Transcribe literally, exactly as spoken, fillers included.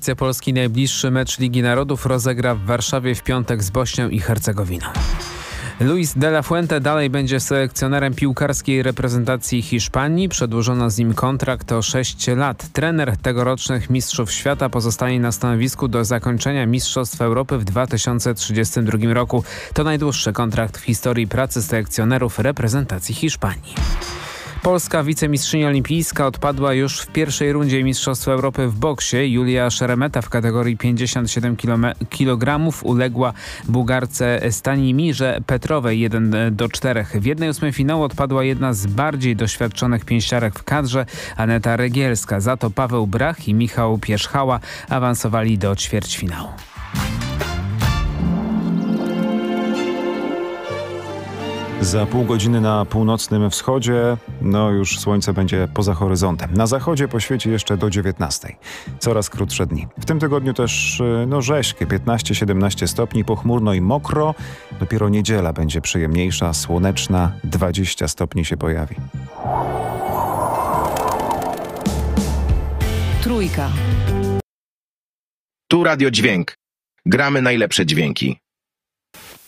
Reprezentacja Polski najbliższy mecz Ligi Narodów rozegra w Warszawie w piątek z Bośnią i Hercegowiną. Luis de la Fuente dalej będzie selekcjonerem piłkarskiej reprezentacji Hiszpanii. Przedłużono z nim kontrakt o sześć lat. Trener tegorocznych Mistrzów Świata pozostanie na stanowisku do zakończenia Mistrzostw Europy w dwa tysiące trzydziestym drugim roku. To najdłuższy kontrakt w historii pracy selekcjonerów reprezentacji Hiszpanii. Polska wicemistrzyni olimpijska odpadła już w pierwszej rundzie Mistrzostw Europy w boksie. Julia Szeremeta w kategorii pięćdziesiąt siedem kilogramów uległa Bułgarce Stanimirze Petrowej jeden do czterech. W jednej ósmej finału odpadła jedna z bardziej doświadczonych pięściarek w kadrze, Aneta Rygielska. Za to Paweł Brach i Michał Pierzchała awansowali do ćwierćfinału. Za pół godziny na północnym wschodzie, no już słońce będzie poza horyzontem. Na zachodzie poświeci jeszcze do dziewiętnastej. Coraz krótsze dni. W tym tygodniu też no rześkie, piętnaście siedemnaście stopni, pochmurno i mokro. Dopiero niedziela będzie przyjemniejsza, słoneczna, dwadzieścia stopni się pojawi. Trójka. Tu Radio Dźwięk. Gramy najlepsze dźwięki.